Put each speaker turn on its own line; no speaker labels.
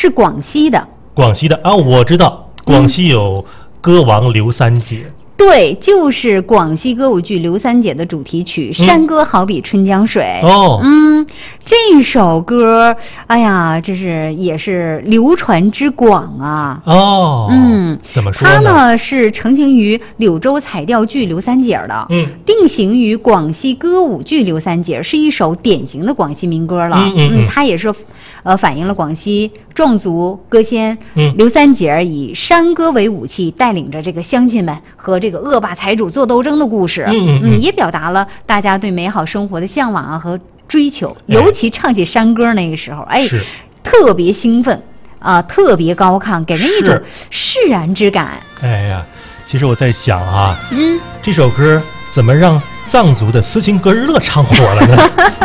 是广西的。
广西的啊，我知道，广西有歌王刘三姐。
对，就是广西歌舞剧《刘三姐》的主题曲《山歌好比春江水》。这首歌，哎呀，也是流传之广啊。
怎么说
它呢是成型于柳州彩调剧《刘三姐》的，定型于广西歌舞剧《刘三姐》，是一首典型的广西民歌了。它也是反映了广西壮族歌仙刘三姐以山歌为武器，带领着这个乡亲们和这个恶霸财主做斗争的故事。也表达了大家对美好生活的向往啊和追求。尤其唱起山歌那个时候，特别兴奋啊，特别高亢，给人一种释然之感。
哎呀，其实我在想啊，这首歌怎么让藏族的斯琴格日乐唱火了呢？